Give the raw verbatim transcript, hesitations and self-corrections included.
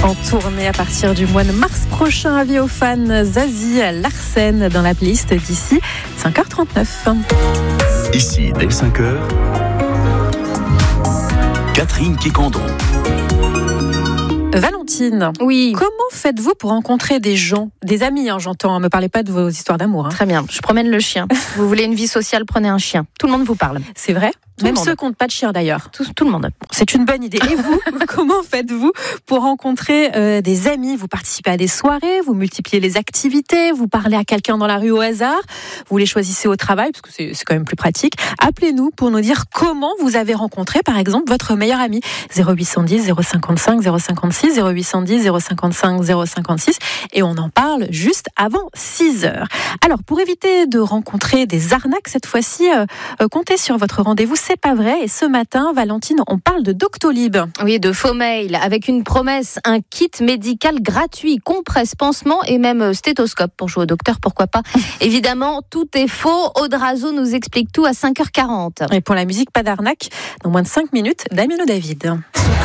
En tournée à partir du mois de mars prochain, avis aux fans, Zazie Larsen dans la playlist d'ici cinq heures trente-neuf. Ici, dès cinq heures, Catherine Quécandon. Valentine, oui. Comment faites-vous pour rencontrer des gens, des amis, hein, j'entends, ne me parlez pas de vos histoires d'amour. Hein. Très bien, je promène le chien. Vous voulez une vie sociale, prenez un chien. Tout le monde vous parle. C'est vrai ? Tout Même le monde. ceux qui n'ont pas de chien d'ailleurs. Tout, tout le monde. C'est une bonne idée. Et vous, comment faites-vous pour rencontrer euh, des amis ? Vous participez à des soirées, vous multipliez les activités, vous parlez à quelqu'un dans la rue au hasard, vous les choisissez au travail, parce que c'est, c'est quand même plus pratique. Appelez-nous pour nous dire comment vous avez rencontré, par exemple, votre meilleur ami. zéro huit cent dix zéro cinquante-cinq zéro cinquante-six, zéro huit cent dix zéro cinquante-cinq zéro cinquante-six. Et on en parle juste avant six heures. Alors, pour éviter de rencontrer des arnaques, cette fois-ci, euh, euh, comptez sur votre rendez-vous, c'est pas vrai. Et ce matin, Valentine, on parle de Doctolib. Oui, de faux mails, avec une promesse, un kit médical gratuit, compresse, pansement et même stéthoscope pour jouer au docteur, pourquoi pas. Évidemment, tout est faux. Aude Razo nous explique tout à cinq heures quarante. Et pour la musique, pas d'arnaque. Dans moins de cinq minutes, Damien David.